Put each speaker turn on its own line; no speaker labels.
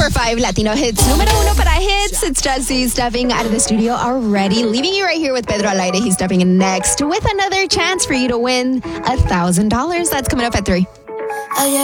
for 5 Latino hits. Número 1 para hits. It's Jesse stepping out of the studio already, leaving you right here with Pedro Al Aire. He's stepping in next with another chance for you to win $1,000. That's coming up at 3.